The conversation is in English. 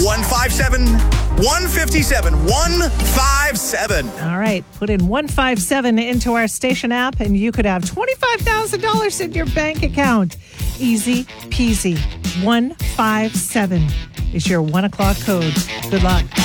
157 157 157. All right. Put in 157 into our station app, and you could have $25,000 in your bank account. Easy peasy. 157 is your 1 o'clock code. Good luck.